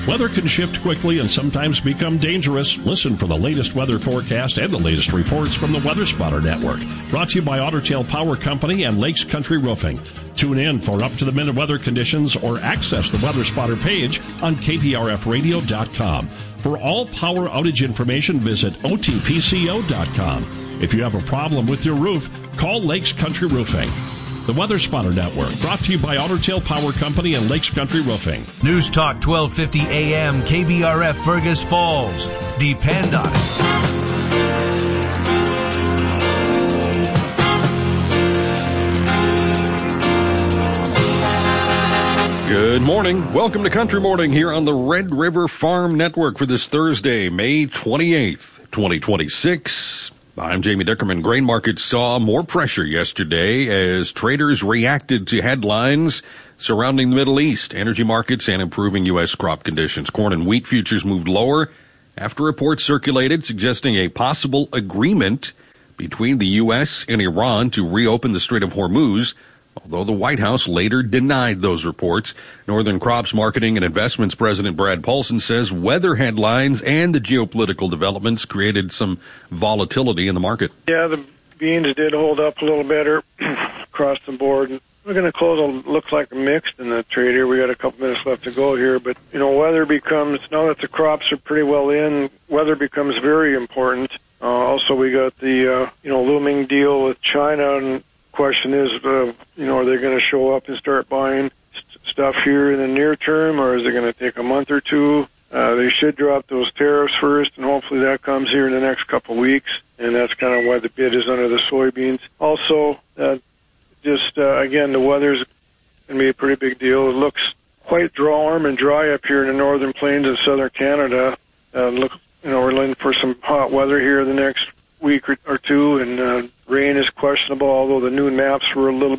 Weather can shift quickly and sometimes become dangerous. Listen for the latest weather forecast and the latest reports from the Weather Spotter Network. Brought to you by Otter Tail Power Company and Lakes Country Roofing. Tune in for up-to-the-minute weather conditions or access the Weather Spotter page on KPRFradio.com. For all power outage information, visit OTPCO.com. If you have a problem with your roof, call Lakes Country Roofing. The Weather Spotter Network, brought to you by Otter Tail Power Company and Lakes Country Roofing. News Talk 1250 AM, KBRF Fergus Falls. Depend on it. Good morning. Welcome to Country Morning here on the Red River Farm Network for this Thursday, May 28th, 2026. I'm Jamie Dickerman. Grain markets saw more pressure yesterday as traders reacted to headlines surrounding the Middle East, energy markets, and improving U.S. crop conditions. Corn and wheat futures moved lower after reports circulated suggesting a possible agreement between the U.S. and Iran to reopen the Strait of Hormuz, although the White House later denied those reports. Northern Crops Marketing and Investments President Brad Paulson says weather headlines and the geopolitical developments created some volatility in the market. Yeah, the beans did hold up a little better across the board. We're going to close, looks like a mixed in the trade here. We got a couple minutes left to go here, but, weather becomes, now that the crops are pretty well in, weather becomes very important. Also, we got the, looming deal with China, and question is, are they going to show up and start buying stuff here in the near term, or is it going to take a month or two? They should drop those tariffs first, and hopefully that comes here in the next couple of weeks, and that's kind of why the bid is under the soybeans. Also, again, the weather's going to be a pretty big deal. It looks quite warm and dry up here in the northern plains of southern Canada. We're looking for some hot weather here the next week or two, and rain is questionable, although the noon maps were a little